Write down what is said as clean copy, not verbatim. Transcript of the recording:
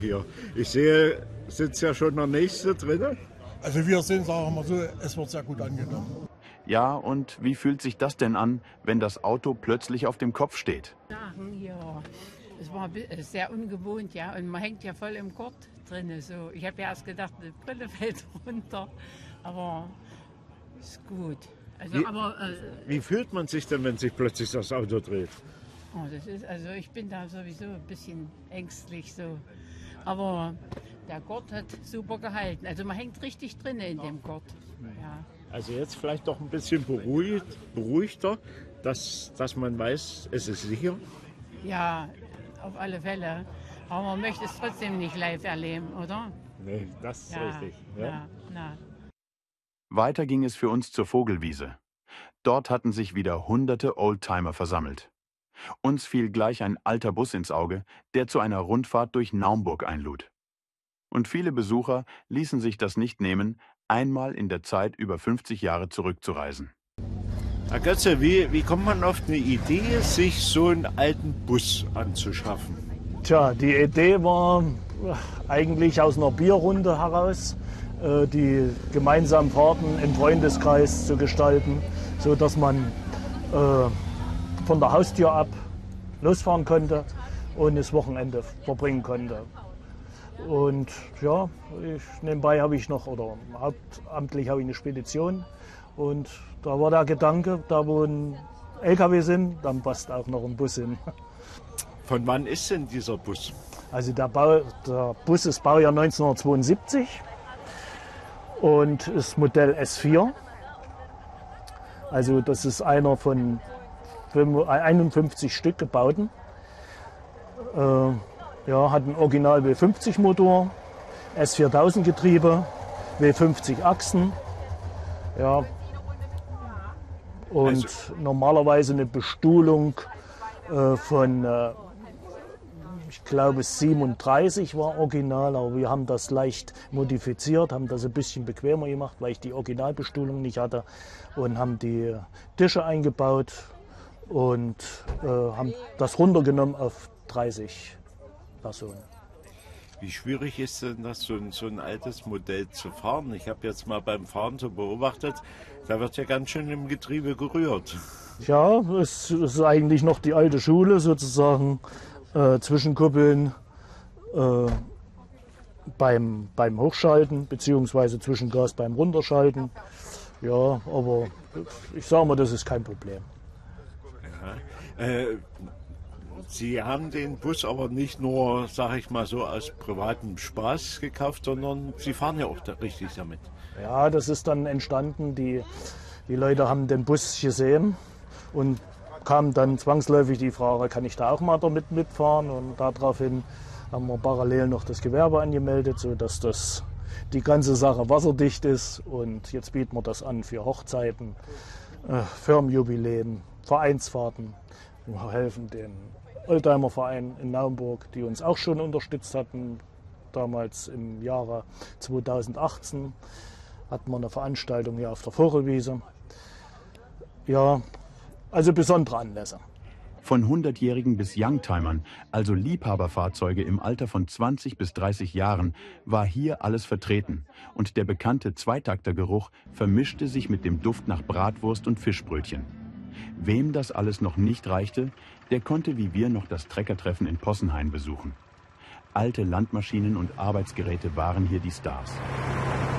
Hier, ich sehe, sitzt ja schon der Nächste drin. Also wir sind, sagen wir mal so, es wird sehr gut angenommen. Ja, und wie fühlt sich das denn an, wenn das Auto plötzlich auf dem Kopf steht? Ja, es war sehr ungewohnt, ja, und man hängt ja voll im Gurt drin. So. Ich habe ja erst gedacht, die Brille fällt runter, aber ist gut. Also, Wie fühlt man sich denn, wenn sich plötzlich das Auto dreht? Oh, also ich bin da sowieso ein bisschen ängstlich so. Aber der Gurt hat super gehalten. Also man hängt richtig drin in dem Gurt. Ja. Also jetzt vielleicht doch ein bisschen beruhigter, dass man weiß, es ist sicher. Ja, auf alle Fälle. Aber man möchte es trotzdem nicht live erleben, oder? Nee, das ist richtig. Ja. Ja. Weiter ging es für uns zur Vogelwiese. Dort hatten sich wieder hunderte Oldtimer versammelt. Uns fiel gleich ein alter Bus ins Auge, der zu einer Rundfahrt durch Naumburg einlud. Und viele Besucher ließen sich das nicht nehmen, einmal in der Zeit über 50 Jahre zurückzureisen. Herr Götze, wie kommt man auf eine Idee, sich so einen alten Bus anzuschaffen? Tja, die Idee war eigentlich aus einer Bierrunde heraus, die gemeinsamen Fahrten im Freundeskreis zu gestalten, sodass man von der Haustür ab losfahren konnte und das Wochenende verbringen konnte. Und ja, nebenbei habe ich noch, oder hauptamtlich habe ich eine Spedition. Und da war der Gedanke, da wo ein LKW sind, dann passt auch noch ein Bus hin. Von wann ist denn dieser Bus? Also der Bus ist Baujahr 1972 und ist Modell S4. Also das ist einer von 51 Stück gebauten. Hat einen Original W50 Motor, S4000 Getriebe, W50 Achsen. Ja. Und normalerweise eine Bestuhlung von, ich glaube 37 war original, aber wir haben das leicht modifiziert, haben das ein bisschen bequemer gemacht, weil ich die Originalbestuhlung nicht hatte, und haben die Tische eingebaut und haben das runtergenommen auf 30 Personen. Wie schwierig ist denn das, so ein altes Modell zu fahren? Ich habe jetzt mal beim Fahren so beobachtet, da wird ja ganz schön im Getriebe gerührt. Ja, es ist eigentlich noch die alte Schule sozusagen, Zwischenkuppeln beim Hochschalten beziehungsweise Zwischengas beim Runterschalten. Ja, aber ich sage mal, das ist kein Problem. Ja. Sie haben den Bus aber nicht nur, sage ich mal so, aus privatem Spaß gekauft, sondern Sie fahren ja auch richtig damit. Ja, das ist dann entstanden. Die Leute haben den Bus gesehen und kam dann zwangsläufig die Frage, kann ich da auch mal damit mitfahren? Und daraufhin haben wir parallel noch das Gewerbe angemeldet, sodass die ganze Sache wasserdicht ist. Und jetzt bieten wir das an für Hochzeiten, Firmenjubiläen, Vereinsfahrten. Wir helfen den Oldtimer-Verein in Naumburg, die uns auch schon unterstützt hatten. Damals im Jahre 2018 hatten wir eine Veranstaltung hier auf der Vogelwiese. Ja, also besondere Anlässe. Von 100-Jährigen bis Youngtimern, also Liebhaberfahrzeuge im Alter von 20 bis 30 Jahren, war hier alles vertreten. Und der bekannte Zweitaktergeruch vermischte sich mit dem Duft nach Bratwurst und Fischbrötchen. Wem das alles noch nicht reichte, der konnte wie wir noch das Treckertreffen in Possenhain besuchen. Alte Landmaschinen und Arbeitsgeräte waren hier die Stars.